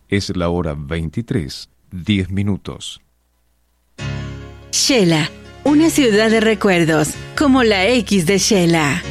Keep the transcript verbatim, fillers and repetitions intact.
Es la hora veintitrés, diez minutos. Shela, una ciudad de recuerdos, como la X de Shela.